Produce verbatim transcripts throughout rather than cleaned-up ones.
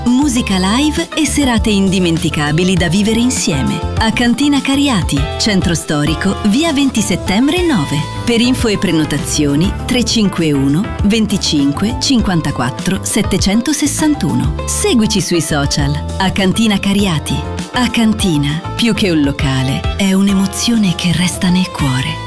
Musica live e serate indimenticabili da vivere insieme. A Cantina Cariati, centro storico, via venti settembre nove. Per info e prenotazioni tre cinque uno venticinque cinquantaquattro settecentosessantuno. Seguici sui social. A Cantina Cariati. A Cantina, più che un locale, è un'emozione che resta nel cuore.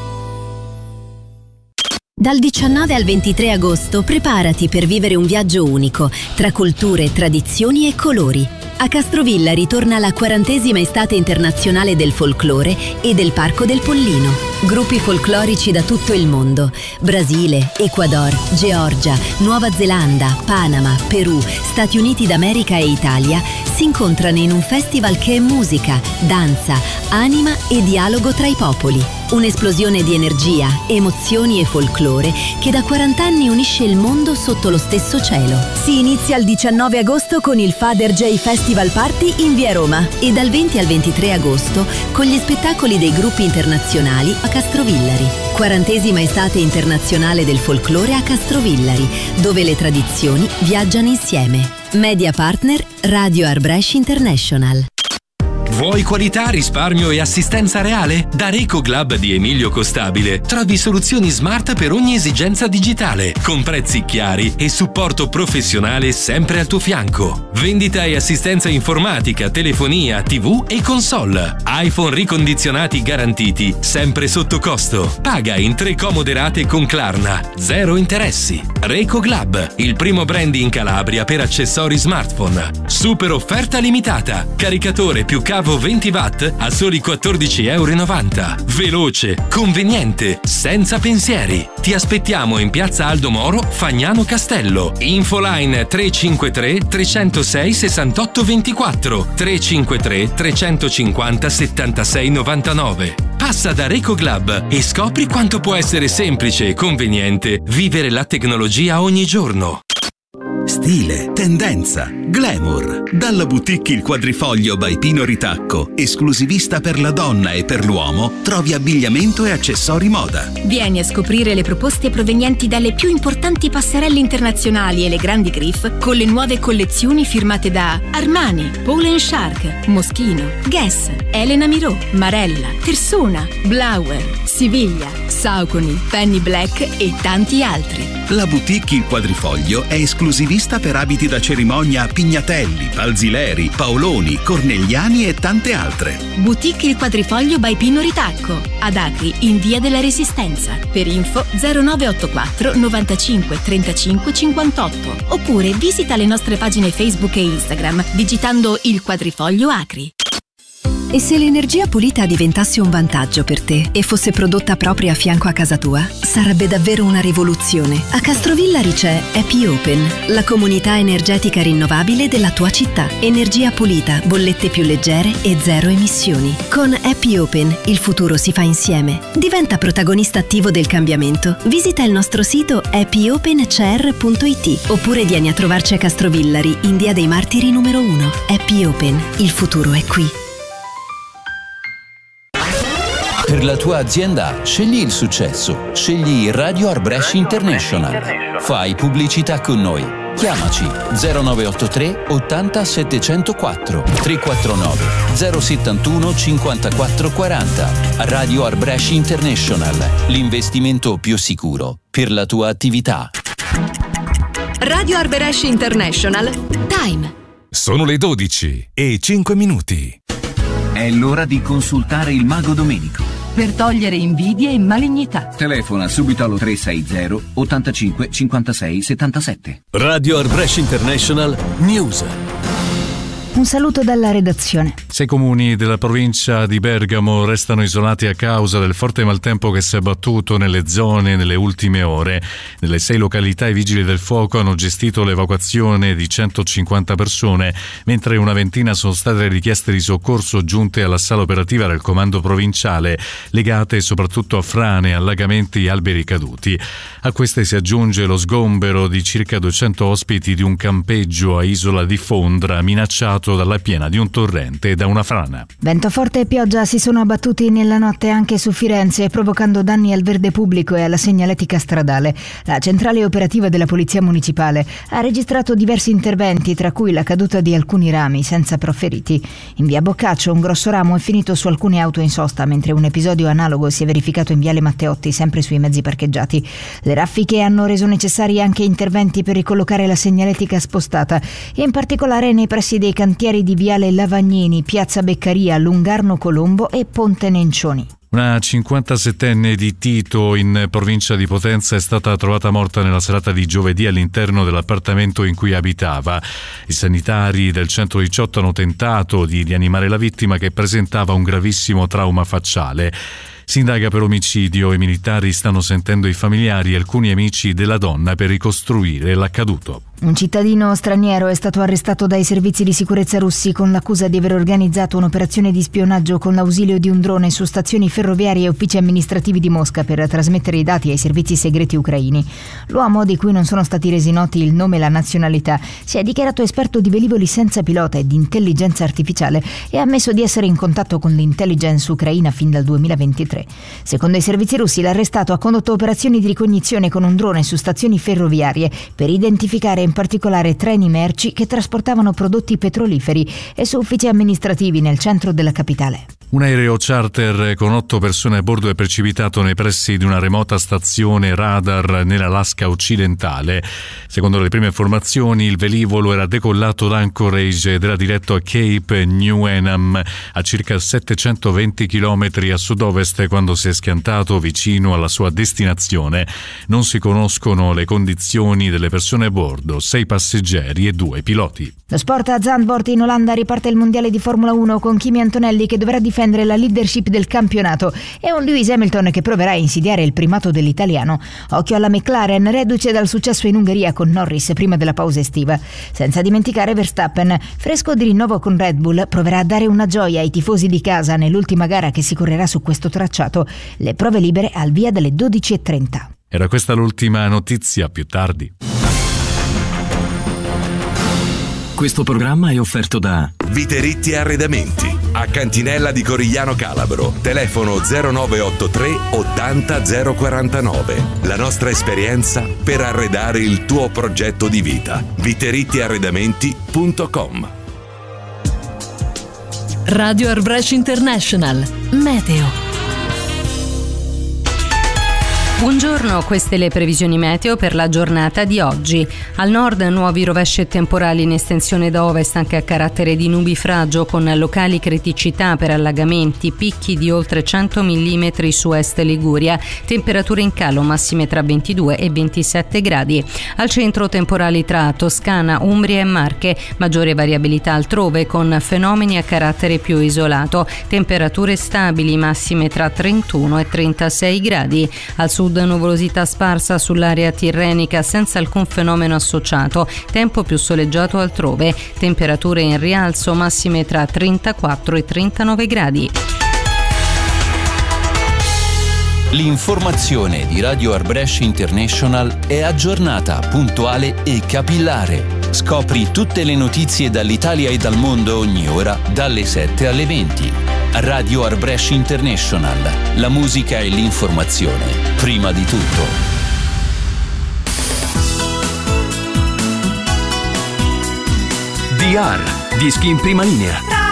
Dal diciannove al ventitré agosto preparati per vivere un viaggio unico tra culture, tradizioni e colori. A Castrovilla ritorna la quarantesima estate internazionale del folklore e del Parco del Pollino. Gruppi folclorici da tutto il mondo: Brasile, Ecuador, Georgia, Nuova Zelanda, Panama, Perù, Stati Uniti d'America e Italia si incontrano in un festival che è musica, danza, anima e dialogo tra i popoli. Un'esplosione di energia, emozioni e folklore che da quaranta anni unisce il mondo sotto lo stesso cielo. Si inizia il diciannove agosto con il Father J Festival Party in via Roma e dal venti al ventitré agosto con gli spettacoli dei gruppi internazionali a Castrovillari. quarantesima estate internazionale del folklore a Castrovillari, dove le tradizioni viaggiano insieme. Media partner Radio Arbresh International. Vuoi qualità, risparmio e assistenza reale? Da Recoclub di Emilio Costabile trovi soluzioni smart per ogni esigenza digitale, con prezzi chiari e supporto professionale sempre al tuo fianco. Vendita e assistenza informatica, telefonia, tivù e console. iPhone ricondizionati garantiti, sempre sotto costo. Paga in tre comode rate con Klarna, zero interessi. Recoclub, il primo brand in Calabria per accessori smartphone. Super offerta limitata. Caricatore più cavo venti watt a soli quattordici e novanta euro. Veloce, conveniente, senza pensieri. Ti aspettiamo in piazza Aldo Moro, Fagnano Castello. Infoline tre cinque tre tre zero sei sei otto due quattro tre cinque tre tre cinque zero sette sei nove nove. Passa da Recoclub e scopri quanto può essere semplice e conveniente vivere la tecnologia ogni giorno. Stile, tendenza, glamour. Dalla boutique Il Quadrifoglio by Pino Ritacco, esclusivista per la donna e per l'uomo, trovi abbigliamento e accessori moda. Vieni a scoprire le proposte provenienti dalle più importanti passerelle internazionali e le grandi griff con le nuove collezioni firmate da Armani, Paul and Shark, Moschino, Guess, Elena Miró, Marella, Persona, Blauer, Siviglia, Saucony, Penny Black e tanti altri. La boutique Il Quadrifoglio è esclusivista per abiti da cerimonia Pignatelli, Palzileri, Paoloni, Cornegliani e tante altre. Boutique Il Quadrifoglio by Pino Ritacco, ad Acri, in via della Resistenza. Per info zero nove otto quattro novantacinque trentacinque cinquantotto oppure visita le nostre pagine Facebook e Instagram digitando Il Quadrifoglio Acri. E se l'energia pulita diventasse un vantaggio per te e fosse prodotta proprio a fianco a casa tua? Sarebbe davvero una rivoluzione. A Castrovillari c'è Happy Open, la comunità energetica rinnovabile della tua città. Energia pulita, bollette più leggere e zero emissioni. Con Happy Open il futuro si fa insieme. Diventa protagonista attivo del cambiamento. Visita il nostro sito happy open c r punto i t oppure vieni a trovarci a Castrovillari in via dei Martiri numero uno. Happy Open, il futuro è qui. Per la tua azienda, scegli il successo. Scegli Radio Arbresh International. Fai pubblicità con noi. Chiamaci zero nove otto tre ottanta settecentoquattro tre quattro nove zero settantuno cinquantaquattro quaranta. Radio Arbresh International, l'investimento più sicuro per la tua attività. Radio Arbresh International. Time. Sono le dodici e cinque minuti. È l'ora di consultare il Mago Domenico. Per togliere invidie e malignità. Telefona subito allo tre sei zero ottantacinque cinquantasei settantasette. Radio Arbresh International News. Un saluto dalla redazione. Sei comuni della provincia di Bergamo restano isolati a causa del forte maltempo che si è abbattuto nelle zone nelle ultime ore. Nelle sei località i vigili del fuoco hanno gestito l'evacuazione di centocinquanta persone, mentre una ventina sono state richieste di soccorso giunte alla sala operativa del comando provinciale, legate soprattutto a frane, allagamenti e alberi caduti. A queste si aggiunge lo sgombero di circa duecento ospiti di un campeggio a Isola di Fondra, minacciato causato dalla piena di un torrente e da una frana. Vento forte e pioggia si sono abbattuti nella notte anche su Firenze, provocando danni al verde pubblico e alla segnaletica stradale. La centrale operativa della Polizia Municipale ha registrato diversi interventi, tra cui la caduta di alcuni rami, senza però feriti. In via Boccaccio un grosso ramo è finito su alcune auto in sosta, mentre un episodio analogo si è verificato in viale Matteotti, sempre sui mezzi parcheggiati. Le raffiche hanno reso necessari anche interventi per ricollocare la segnaletica spostata, in particolare nei pressi dei cantieri di viale Lavagnini, piazza Beccaria, Lungarno Colombo e Ponte Nencioni. Una cinquantasettenne di Tito, in provincia di Potenza, è stata trovata morta nella serata di giovedì all'interno dell'appartamento in cui abitava. I sanitari del centodiciotto hanno tentato di rianimare la vittima, che presentava un gravissimo trauma facciale. Si indaga per omicidio. I militari stanno sentendo i familiari e alcuni amici della donna per ricostruire l'accaduto. Un cittadino straniero è stato arrestato dai servizi di sicurezza russi con l'accusa di aver organizzato un'operazione di spionaggio con l'ausilio di un drone su stazioni ferroviarie e uffici amministrativi di Mosca per trasmettere i dati ai servizi segreti ucraini. L'uomo, di cui non sono stati resi noti il nome e la nazionalità, si è dichiarato esperto di velivoli senza pilota e di intelligenza artificiale e ha ammesso di essere in contatto con l'intelligence ucraina fin dal duemilaventitré. Secondo i servizi russi, l'arrestato ha condotto operazioni di ricognizione con un drone su stazioni ferroviarie per identificare in particolare treni merci che trasportavano prodotti petroliferi e su uffici amministrativi nel centro della capitale. Un aereo charter con otto persone a bordo è precipitato nei pressi di una remota stazione radar nell'Alaska occidentale. Secondo le prime informazioni, il velivolo era decollato da Anchorage ed era diretto a Cape New Enam, a circa settecentoventi chilometri a sud-ovest, quando si è schiantato vicino alla sua destinazione. Non si conoscono le condizioni delle persone a bordo, sei passeggeri e due piloti. Lo sport a Zandvoort in Olanda riparte il mondiale di Formula uno con Kimi Antonelli che dovrà difendere la leadership del campionato e un Lewis Hamilton che proverà a insidiare il primato dell'italiano. Occhio alla McLaren, reduce dal successo in Ungheria con Norris prima della pausa estiva. Senza dimenticare Verstappen, fresco di rinnovo con Red Bull, proverà a dare una gioia ai tifosi di casa nell'ultima gara che si correrà su questo tracciato. Le prove libere al via dalle dodici e trenta. Era questa l'ultima notizia, più tardi. Questo programma è offerto da Viteritti Arredamenti, a Cantinella di Corigliano Calabro. Telefono zero nove otto tre ottanta zero quarantanove. La nostra esperienza per arredare il tuo progetto di vita. viteritti arredamenti punto com. Radio Arbresh International Meteo. Buongiorno, queste le previsioni meteo per la giornata di oggi. Al nord nuovi rovesci e temporali in estensione da ovest anche a carattere di nubifragio, con locali criticità per allagamenti, picchi di oltre cento millimetri su est Liguria, temperature in calo massime tra ventidue e ventisette gradi. Al centro temporali tra Toscana, Umbria e Marche, maggiore variabilità altrove con fenomeni a carattere più isolato, temperature stabili massime tra trentuno e trentasei gradi. Al sud nuvolosità sparsa sull'area tirrenica senza alcun fenomeno associato, tempo più soleggiato altrove, temperature in rialzo massime tra trentaquattro e trentanove gradi. L'informazione di Radio Arbresh International è aggiornata, puntuale e capillare. Scopri tutte le notizie dall'Italia e dal mondo ogni ora, dalle sette alle venti. Radio Arbresh International. La musica e l'informazione, prima di tutto. D R, dischi in prima linea.